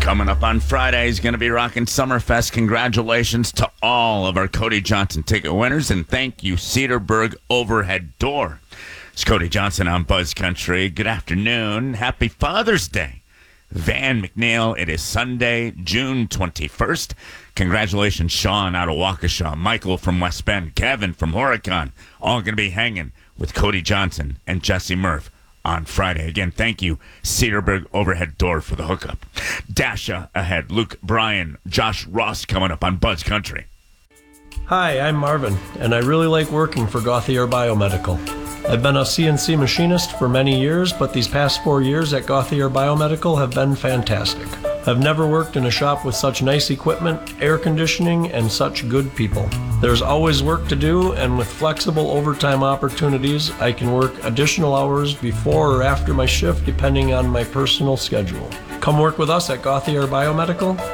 Coming up on Friday is going to be rocking Summerfest. Congratulations to all of our Cody Johnson ticket winners, and thank you, Cedarburg Overhead Door. It's Cody Johnson on Buzz Country. Good afternoon. Happy Father's Day. Van McNeil, it is Sunday, June 21st. Congratulations, Sean out of Waukesha, Michael from West Bend, Kevin from Horicon, all going to be hanging with Cody Johnson and Jesse Murph on Friday. Again, thank you, Cedarburg Overhead Door, for the hookup. Dasha ahead, Luke Bryan, Josh Ross coming up on Buzz Country. Hi, I'm Marvin, and I really like working for Gauthier Biomedical. I've been a CNC machinist for many years, but these past 4 years at Gauthier Biomedical have been fantastic. I've never worked in a shop with such nice equipment, air conditioning, and such good people. There's always work to do, and with flexible overtime opportunities, I can work additional hours before or after my shift depending on my personal schedule. Come work with us at Gauthier Biomedical.